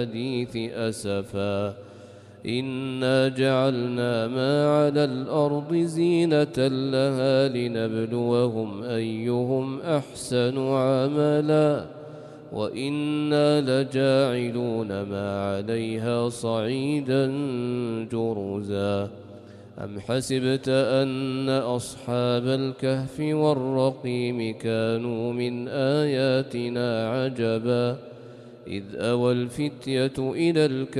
الحديث أسفا إنا جعلنا ما على الأرض زينة لها لنبلوهم أيهم أحسن عملا وإنا لجاعلون ما عليها صعيدا جرزا أم حسبت أن أصحاب الكهف والرقيم كانوا من آياتنا عجبا إذ أوى الفتية إلى الكهف